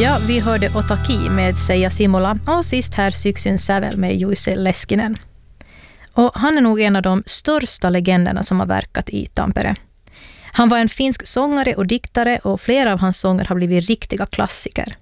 Ja, vi hörde Otaki med Seija Simola och sist här Syksyn Sävel med Juise Leskinen. Och han är nog en av de största legenderna som har verkat i Tampere. Han var en finsk sångare och diktare och flera av hans sånger har blivit riktiga klassiker.